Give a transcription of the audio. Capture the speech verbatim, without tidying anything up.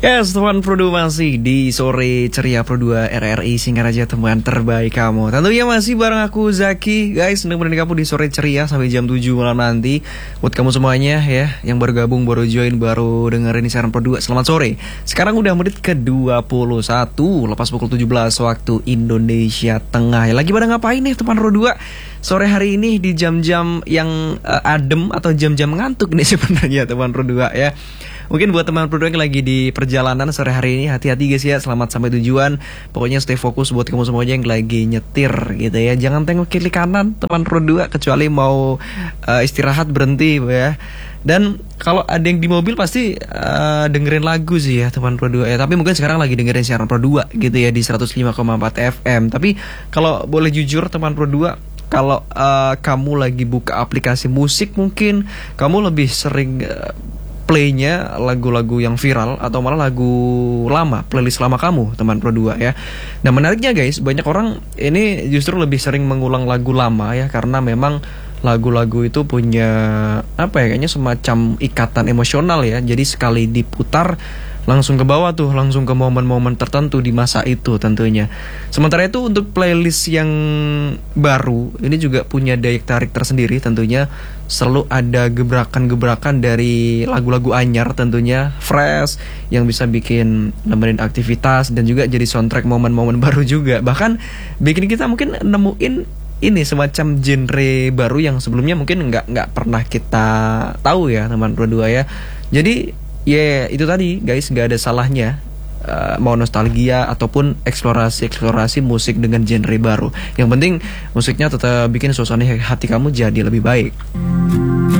Yes, teman Pro dua masih di sore ceria Pro dua R R I Singkat aja teman terbaik kamu. Tentunya masih bareng aku Zaki. Guys, nemenin kamu di sore ceria sampai jam tujuh malam nanti. Buat kamu semuanya ya, yang baru gabung, baru join, baru dengerin siaran Pro dua, selamat sore. Sekarang udah menit ke dua puluh satu, lepas pukul tujuh belas waktu Indonesia Tengah. Ya, lagi pada ngapain nih teman Pro dua? Sore hari ini di jam-jam yang uh, adem atau jam-jam ngantuk nih sebenarnya teman Pro dua ya. Mungkin buat teman Pro dua yang lagi di perjalanan sore hari ini, hati-hati guys ya, selamat sampai tujuan. Pokoknya stay fokus buat kamu semuanya yang lagi nyetir gitu ya. Jangan tengok kiri kanan teman Pro dua, kecuali mau uh, istirahat berhenti ya. Dan kalau ada yang di mobil pasti uh, dengerin lagu sih ya teman Pro dua ya. Tapi mungkin sekarang lagi dengerin siaran Pro dua gitu ya di seratus lima koma empat F M. Tapi kalau boleh jujur teman Pro dua, kalau uh, kamu lagi buka aplikasi musik, mungkin kamu lebih sering uh, playnya lagu-lagu yang viral atau malah lagu lama, playlist lama kamu teman Pro dua ya. Nah menariknya guys, banyak orang ini justru lebih sering mengulang lagu lama ya, karena memang lagu-lagu itu punya apa ya, kayaknya semacam ikatan emosional ya. Jadi sekali diputar langsung ke bawah tuh, langsung ke momen-momen tertentu di masa itu tentunya. Sementara itu untuk playlist yang baru ini juga punya daya tarik tersendiri tentunya. Selalu ada gebrakan-gebrakan dari lagu-lagu anyar tentunya, fresh, yang bisa bikin nemenin aktivitas dan juga jadi soundtrack momen-momen baru juga. Bahkan bikin kita mungkin nemuin ini semacam genre baru yang sebelumnya mungkin nggak nggak pernah kita tahu ya teman Pro dua ya. Jadi ya yeah, itu tadi guys, nggak ada salahnya uh, mau nostalgia ataupun eksplorasi-eksplorasi musik dengan genre baru. Yang penting musiknya tetap bikin suasana hati kamu jadi lebih baik.